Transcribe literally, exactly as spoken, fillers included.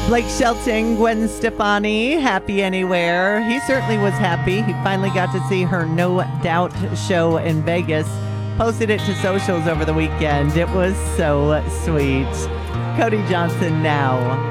Blake Shelton, Gwen Stefani, Happy Anywhere. He certainly was happy. He finally got to see her No Doubt show in Vegas. Posted it to socials over the weekend. It was so sweet. Cody Johnson now.